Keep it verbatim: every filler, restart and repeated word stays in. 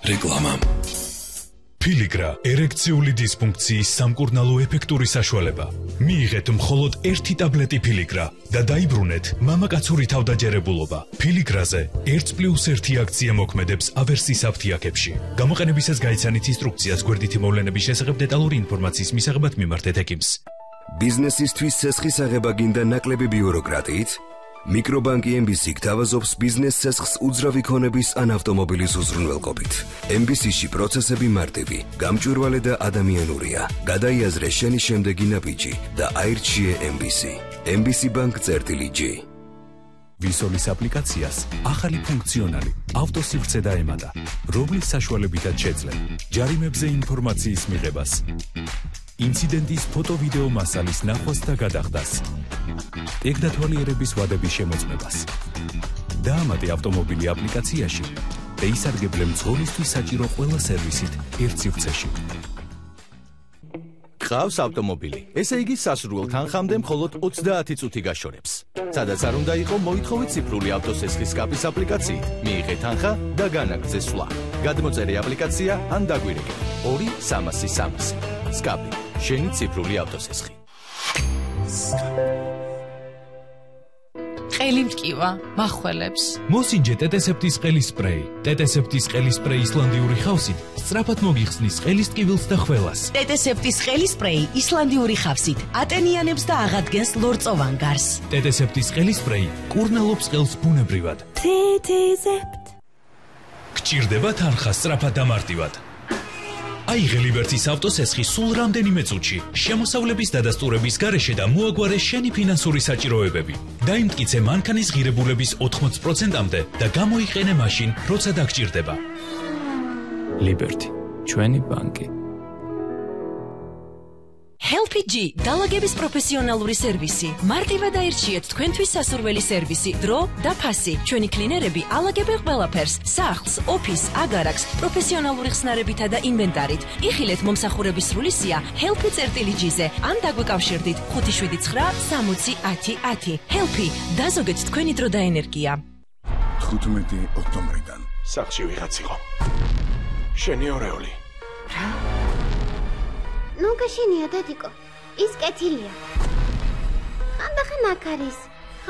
რეკლამა. Filigra ერექციული დისფუნქციის სამკურნალო ეფექტური საშუალება. მიიღეთ მხოლოდ ერთი ტაბლეტი Filigra და დაიბრუნეთ მამაკაცური თავდაჯერებულობა. Filigrაზე ერთ პლუს ერთი აქცია მოქმედებს ავერსის აფთიაქებში. გამოყენებისას გაიცანით ინსტრუქციას გვერდითი მოვლენების შესახებ დეტალური ინფორმაციის მისაღებად მიმართეთ ექიმს. ბიზნესისთვის ცესხის აღება გინდა ნაკლები ბიუროკრატიით? მიკრობანკი ემ ბი სი გთავაზობს ბიზნეს ცესხს უძრავი ქონების ან ავტომობილის უზრუნველყოფით. ემ ბი სი-ში პროცესები მარტივი, გამჭვირვალე და ადამიანურია. გადაიაზრე შენი შემდეგი ნაბიჯი და აირჩიე ემ ბი სი. ემ ბი სი ბანკ წერტილი ჯი. ვისოლის აპლიკაციას ახალი ფუნქციონალი ავტოსივრცე დაემატა, რომლის საშუალებითაც შეძლებ ჯარიმებზე ინფორმაციის მიღებას, ინციდენტის ფოტო-ვიდეო მასალის ნახვას და გადახდას, ტექნათვალიერების ვადების შემოწმებას. დაამატე ავტომობილი აპლიკაციაში და ისარგებლე მძღოლისთვის საჭირო ყველა სერვისით ერთ სივრცეში. გყავს ავტომობილი, ესე იგი სასურველ თანხამდე მხოლოდ ოცდაათი წუთი გაშორებს. სადაც არ უნდა იყო, მოითხოვეთ ციფრული ავტოსესხის კაპის აპლიკაციით, მიიღე თანხა და განაგრძე სვლა. გადმოწერე აპლიკაცია ან დაგვირეკე ორი სამასი სამასი. სკაპი, შენი ციფრული ავტოსესხი. ყელი მტკივა, מחველებს. მოსინჯე ტეტესეპტის ყელის სპრეი. ტეტესეპტის ყელის სპრეი ისლანდიური ხავსით სწრაფად მოგიხსნის ყელის ტკივილს და ხველას. ტეტესეპტის ყელის სპრეი ისლანდიური ხავსით ატენიანებს და აღადგენს ლორწოვან გარს. ტეტესეპტის ყელის სპრეი კურნალობს ყელს ბუნებრივად. ტეტესეპტ. გჭირდება თანხა სწრაფად და მარტივად. აიღე ლიბერტის ავტოსესხი სულ რამდენიმე წუთში, შემოსავლების დადასტურების გარეშე და მოაგვარე შენი ფინანსური საჭიროებები. დაიმტკიცე მანქანის ღირებულების ოთხმოცი პროცენტამდე და გამოიყენე მაშინ, როცა დაგჭირდება. ლიბერტი, ჩვენი ბანკი. ჰელფი ჯი დალაგების პროფესიონალური სერვისი. მარტივად აირჩიეთ თქვენთვის სასურველი სერვისი, დრო და ფასი. ჩვენი კლინერები ალაგებენ ყველაფერს: სახლს, ოფისს, აგარაკს, პროფესიონალური ხსნარებითა და ინვენტარით. იხილეთ მომსახურების სრული სია ჰელფი წერტილი ჯიზე ან დაგვეკავშირდით ხუთი შვიდი ცხრა სამოცი ათი ათი. ჰელფი, დაზოგეთ თქვენი დრო და ენერგია. თხუთმეტი ოქტომბრიდან სახლში ვიღაც იყო. შენი ორეული. ნუ გაშენია დედიკო, ის კეთილია. ხანდახან აქ არის.